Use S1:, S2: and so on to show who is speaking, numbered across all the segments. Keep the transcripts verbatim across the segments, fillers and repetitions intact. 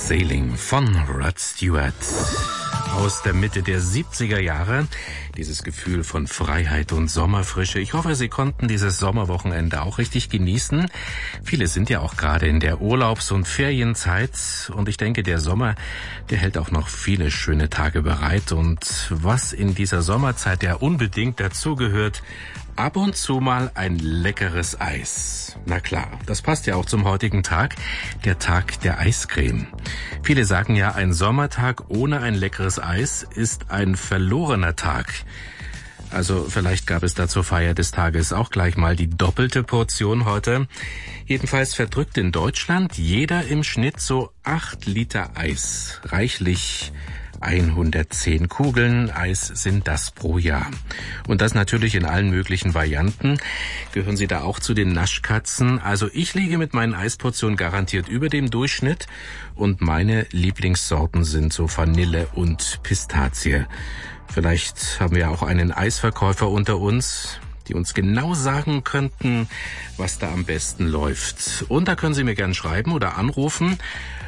S1: Sailing von Rod Stewart. Aus der Mitte der siebziger Jahre. Dieses Gefühl von Freiheit und Sommerfrische. Ich hoffe, Sie konnten dieses Sommerwochenende auch richtig genießen. Viele sind ja auch gerade in der Urlaubs- und Ferienzeit. Und ich denke, der Sommer, der hält auch noch viele schöne Tage bereit. Und was in dieser Sommerzeit ja unbedingt dazugehört, ab und zu mal ein leckeres Eis. Na klar, das passt ja auch zum heutigen Tag, der Tag der Eiscreme. Viele sagen ja, ein Sommertag ohne ein leckeres Eis ist ein verlorener Tag. Also vielleicht gab es da zur Feier des Tages auch gleich mal die doppelte Portion heute. Jedenfalls verdrückt in Deutschland jeder im Schnitt so acht Liter Eis. Reichlich hundertzehn Kugeln Eis sind das pro Jahr. Und das natürlich in allen möglichen Varianten. Gehören Sie da auch zu den Naschkatzen? Also ich liege mit meinen Eisportionen garantiert über dem Durchschnitt. Und meine Lieblingssorten sind so Vanille und Pistazie. Vielleicht haben wir auch einen Eisverkäufer unter uns, die uns genau sagen könnten, was da am besten läuft. Und da können Sie mir gern schreiben oder anrufen,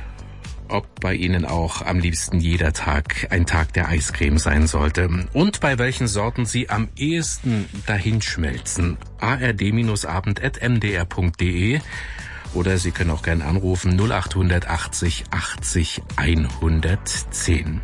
S1: ob bei Ihnen auch am liebsten jeder Tag ein Tag der Eiscreme sein sollte und bei welchen Sorten Sie am ehesten dahinschmelzen. a r d abend at m d r punkt d e oder Sie können auch gerne anrufen null acht achtzig achtzig hundertzehn.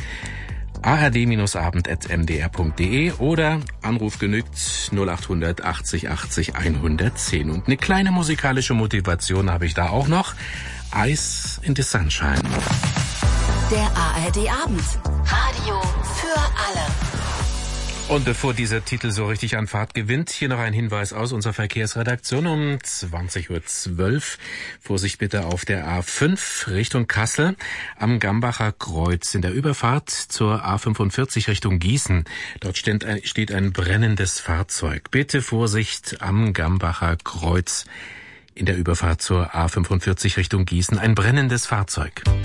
S1: a r d abend at m d r punkt d e oder Anruf genügt null acht achtzig achtzig hundertzehn. Und eine kleine musikalische Motivation habe ich da auch noch. Ice in the Sunshine.
S2: Der A R D-Abend. Radio für alle.
S1: Und bevor dieser Titel so richtig an Fahrt gewinnt, hier noch ein Hinweis aus unserer Verkehrsredaktion um zwanzig Uhr zwölf. Vorsicht bitte auf der A fünf Richtung Kassel am Gambacher Kreuz in der Überfahrt zur A fünfundvierzig Richtung Gießen. Dort steht ein, steht ein brennendes Fahrzeug. Bitte Vorsicht am Gambacher Kreuz in der Überfahrt zur A fünfundvierzig Richtung Gießen. Ein brennendes Fahrzeug.